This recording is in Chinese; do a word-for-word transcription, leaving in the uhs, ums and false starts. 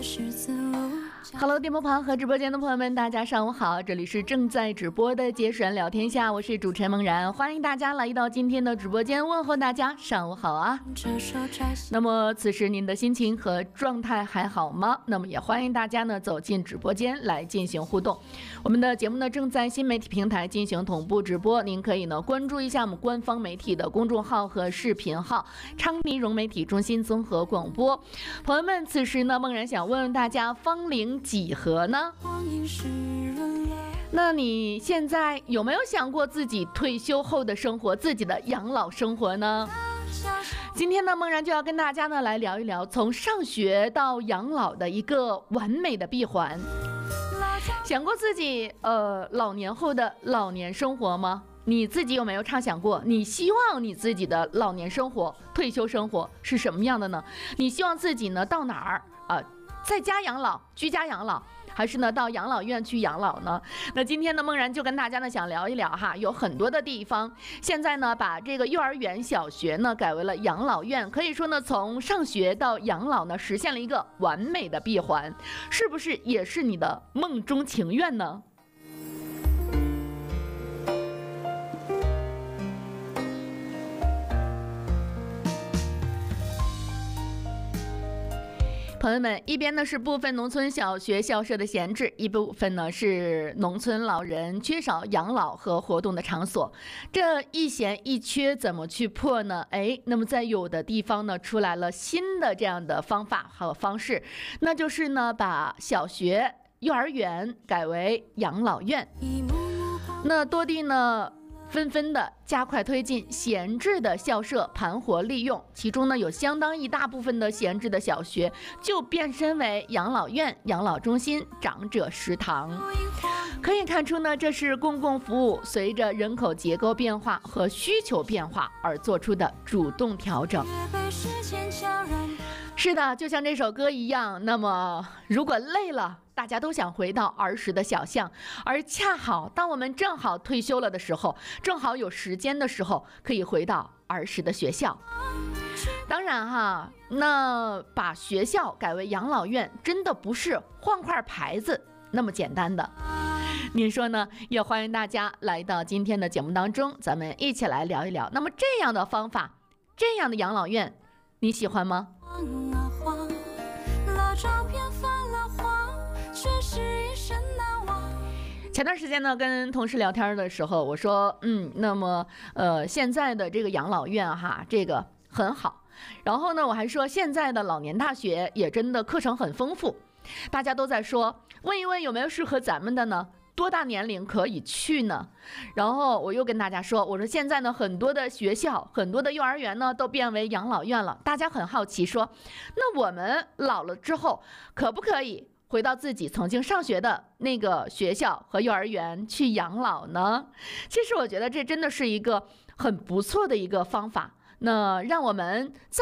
Hello， 电波旁和直播间的朋友们，大家上午好，这里是正在直播的杰神聊天下，我是主持人梦然，欢迎大家来到今天的直播间，问候大家上午好啊。那么此时您的心情和状态还好吗？那么也欢迎大家呢走进直播间来进行互动。我们的节目呢正在新媒体平台进行同步直播，您可以呢关注一下我们官方媒体的公众号和视频号昌黎融媒体中心综合广播。朋友们，此时呢梦然想问问大家，芳龄几何呢？那你现在有没有想过自己退休后的生活，自己的养老生活呢？今天呢梦然就要跟大家呢来聊一聊从上学到养老的一个完美的闭环。想过自己呃老年后的老年生活吗？你自己有没有畅想过，你希望你自己的老年生活、退休生活是什么样的呢？你希望自己呢到哪儿啊、呃？在家养老、居家养老，还是呢到养老院去养老呢？那今天呢梦然就跟大家呢想聊一聊哈，有很多的地方现在呢把这个幼儿园、小学呢改为了养老院，可以说呢从上学到养老呢实现了一个完美的闭环，是不是也是你的梦中情愿呢？朋友们，一边呢是部分农村小学校舍的闲置，一部分呢是农村老人缺少养老和活动的场所，这一闲一缺怎么去破呢？哎，那么在有的地方呢出来了新的这样的方法和方式，那就是呢把小学、幼儿园改为养老院。那多地呢纷纷的加快推进闲置的校舍盘活利用，其中呢有相当一大部分的闲置的小学就变身为养老院、养老中心、长者食堂。可以看出呢，这是公共服务随着人口结构变化和需求变化而做出的主动调整。是的，就像这首歌一样，那么如果累了，大家都想回到儿时的小巷，而恰好当我们正好退休了的时候，正好有时间的时候，可以回到儿时的学校。当然哈，那把学校改为养老院，真的不是换块牌子那么简单的。您说呢？也欢迎大家来到今天的节目当中，咱们一起来聊一聊。那么这样的方法，这样的养老院，你喜欢吗？前段时间呢，跟同事聊天的时候，我说，嗯，那么，呃，现在的这个养老院哈，这个很好。然后呢，我还说，现在的老年大学也真的课程很丰富。大家都在说，问一问有没有适合咱们的呢？多大年龄可以去呢？然后我又跟大家说，我说现在呢，很多的学校、很多的幼儿园呢，都变为养老院了。大家很好奇说，那我们老了之后，可不可以回到自己曾经上学的那个学校和幼儿园去养老呢？其实我觉得这真的是一个很不错的一个方法。那让我们在